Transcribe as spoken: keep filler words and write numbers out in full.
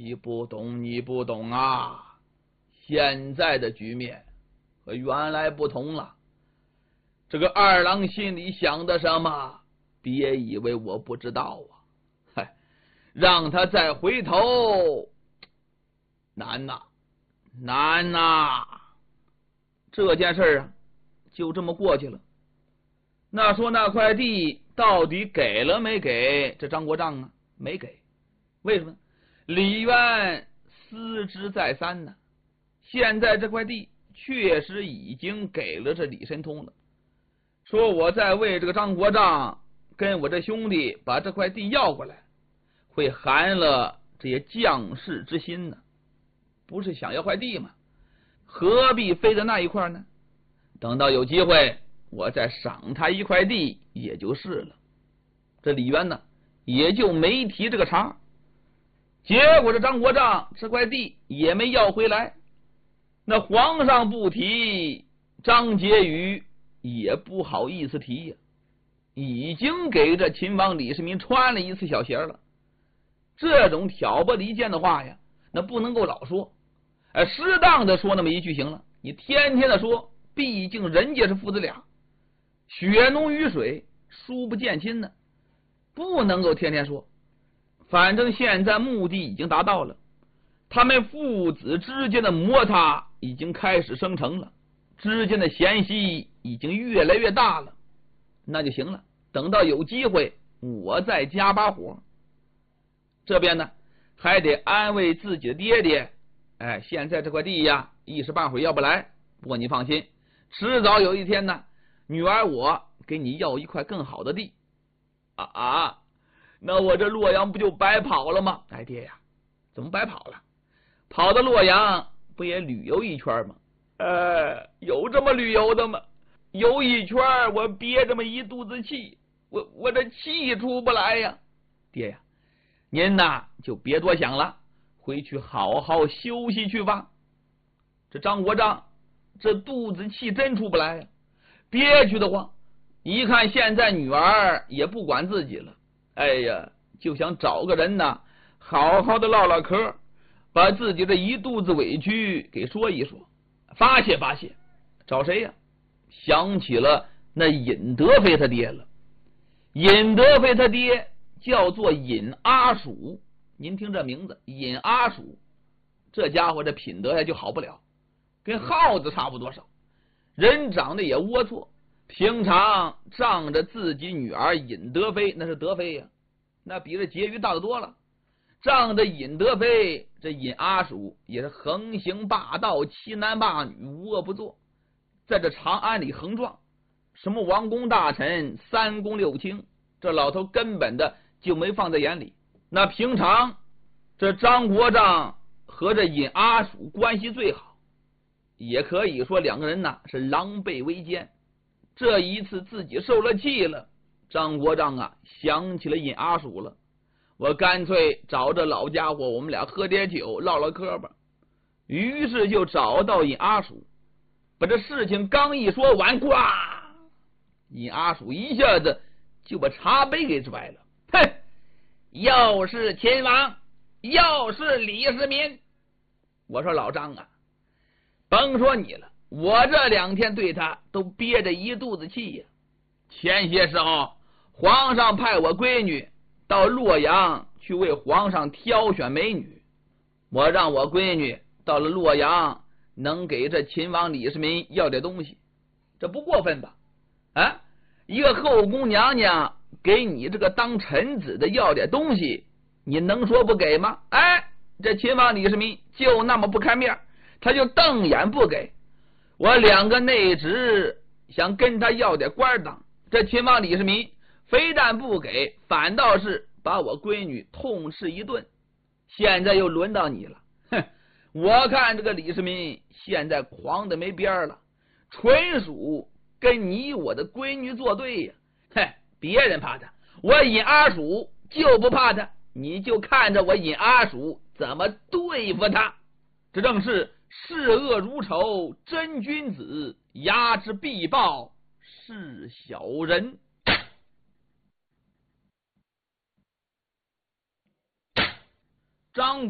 你不懂，你不懂啊！现在的局面和原来不同了。这个二郎心里想的什么？别以为我不知道啊！嗨，让他再回头，难呐，难呐！这件事啊，就这么过去了。那说那块地到底给了没给？这张国丈啊，没给。为什么？李渊思之再三呢。现在这块地确实已经给了这李神通了，说我在为这个张国丈跟我这兄弟把这块地要过来，会寒了这些将士之心呢。不是想要块地吗？何必非得那一块呢？等到有机会我再赏他一块地也就是了。这李渊呢也就没提这个茬。结果这张国丈这块地也没要回来，那皇上不提，张婕妤也不好意思提呀，已经给这秦王李世民穿了一次小鞋了。这种挑拨离间的话呀，那不能够老说，哎，适当的说那么一句行了。你天天的说，毕竟人家是父子俩，血浓于水，疏不见亲呢，不能够天天说。反正现在目的已经达到了，他们父子之间的摩擦已经开始生成了，之间的嫌隙已经越来越大了，那就行了。等到有机会我再加把火。这边呢还得安慰自己的爹爹，哎，现在这块地呀一时半会儿要不来，不过你放心，迟早有一天呢，女儿我给你要一块更好的地啊啊！那我这洛阳不就白跑了吗？哎，爹呀，怎么白跑了？跑到洛阳不也旅游一圈吗？呃，有这么旅游的吗？游一圈我憋这么一肚子气，我我这气出不来呀！爹呀，您呐就别多想了，回去好好休息去吧。这张国丈这肚子气真出不来呀，憋屈的慌。一看现在女儿也不管自己了，哎呀，就想找个人呢好好的唠唠嗑，把自己的一肚子委屈给说一说，发泄发泄。找谁呀？想起了那尹德妃他爹了。尹德妃他爹叫做尹阿鼠，您听这名字，尹阿鼠，这家伙这品德呀就好不了，跟耗子差不多少，人长得也龌龊，平常仗着自己女儿尹德妃，那是德妃呀，那比这婕妤大得多了。仗着尹德妃，这尹阿鼠也是横行霸道，欺男霸女，无恶不作，在这长安里横撞，什么王公大臣、三公六卿，这老头根本的就没放在眼里。那平常这张国丈和这尹阿鼠关系最好，也可以说两个人呢是狼狈为奸。这一次自己受了气了，张国丈啊想起了尹阿鼠了，我干脆找着老家伙，我们俩喝点酒唠唠嗑吧。于是就找到尹阿鼠，把这事情刚一说完，呱，尹阿鼠一下子就把茶杯给拽了。哼，又是秦王，又是李世民。我说老张啊，甭说你了，我这两天对他都憋着一肚子气呀。前些时候皇上派我闺女到洛阳去为皇上挑选美女，我让我闺女到了洛阳能给这秦王李世民要点东西，这不过分吧？啊，一个后宫娘娘给你这个当臣子的要点东西，你能说不给吗？哎，这秦王李世民就那么不开面，他就瞪眼不给。我两个内侄想跟他要点官当，这秦王李世民非但不给，反倒是把我闺女痛斥一顿。现在又轮到你了，哼！我看这个李世民现在狂的没边了，纯属跟你我的闺女作对呀！哼，别人怕他，我尹阿鼠就不怕他，你就看着我尹阿鼠怎么对付他。这正是视恶如仇，真君子；睚之必报，是小人。张